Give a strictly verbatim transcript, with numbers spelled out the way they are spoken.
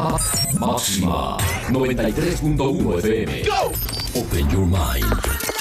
Máxima noventa y tres punto uno F M. Go. Open your mind.